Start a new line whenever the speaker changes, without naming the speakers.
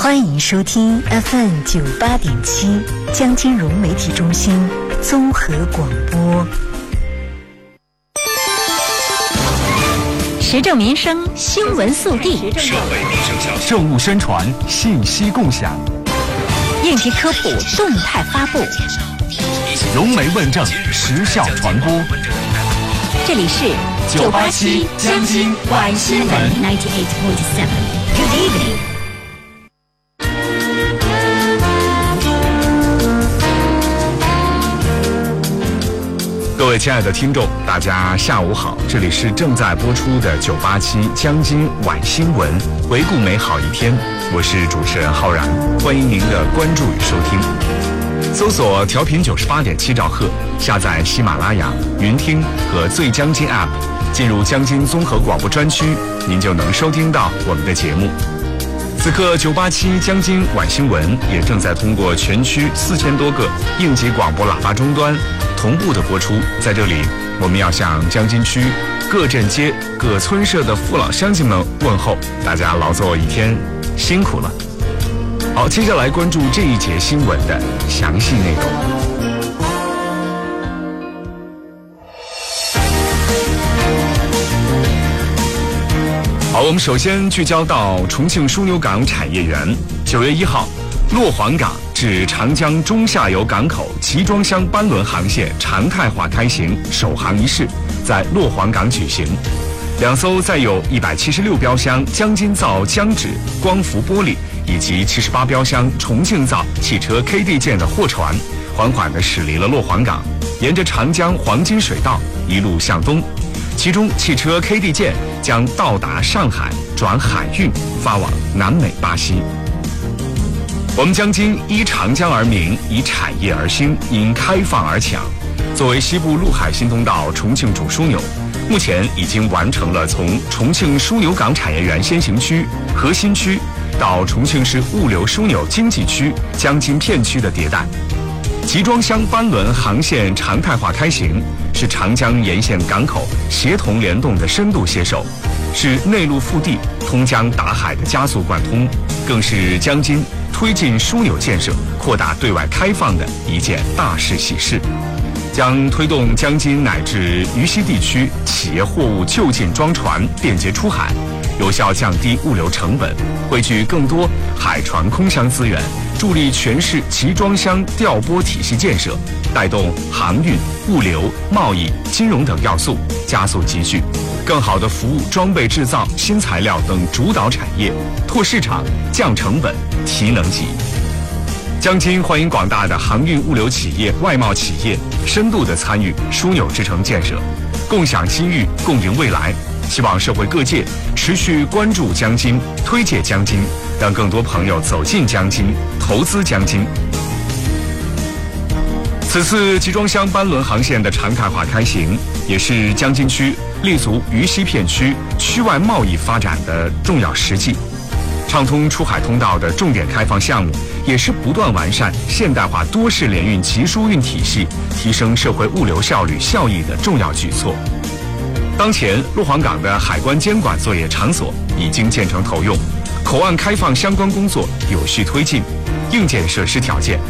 欢迎收听 FM 98.7江金融媒体中心综合广播。时政民生新闻速递，
社会民生消息，政务宣传信息共享，
应急科普动态发布，
融媒问政时效传播。
这里是
987江津晚新闻
98.7 Good evening。
各位亲爱的听众，大家下午好，这里是正在播出的987江津晚新闻，回顾美好一天，我是主持人浩然，欢迎您的关注与收听。搜索调频98.7兆赫，下载喜马拉雅、云听和最江津 App， 进入江津综合广播专区，您就能收听到我们的节目。此刻987江津晚新闻也正在通过全区4000多个应急广播喇叭终端同步的播出。在这里，我们要向江津区各镇街、各村社的父老乡亲们问候，大家劳作一天辛苦了。好，接下来关注这一节新闻的详细内容。好，我们首先聚焦到重庆枢纽港产业园。9月1号，洛黄港至长江中下游港口集装箱班轮航线常态化开行首航仪式在洛黄港举行。2艘载有176标箱江津造江纸、光伏玻璃以及78标箱重庆造汽车 KD 件的货船，缓缓地驶离了洛黄港，沿着长江黄金水道一路向东。其中汽车 KD 件将到达上海，转海运发往南美巴西。我们江津依长江而名，以产业而兴，因开放而强。作为西部陆海新通道重庆主枢纽，目前已经完成了从重庆枢纽港产业园先行区、核心区到重庆市物流枢纽经济区江津片区的迭代。集装箱班轮航线常态化开行，是长江沿线港口协同联动的深度携手，是内陆腹地通江达海的加速贯通，更是江津推进枢纽建设、扩大对外开放的一件大事喜事，将推动江津乃至渝西地区企业货物就近装船，便捷出海，有效降低物流成本，汇聚更多海船空箱资源，助力全市集装箱调拨体系建设，带动航运、物流、贸易、金融等要素加速集聚，更好地服务装备制造、新材料等主导产业，拓市场、降成本、提能级。江津欢迎广大的航运物流企业、外贸企业深度地参与枢纽制城建设，共享机遇，共赢未来。希望社会各界持续关注江津，推介江津，让更多朋友走进江津，投资江津。此次集装箱班轮航线的常态化开行，也是江津区立足渝西片区区外贸易发展的重要实际。畅通出海通道的重点开放项目，也是不断完善现代化多式联运集疏运体系，提升社会物流效率效益的重要举措。当前，洛黄港的海关监管作业场所已经建成投用，口岸开放相关工作有序推进，硬件设施条件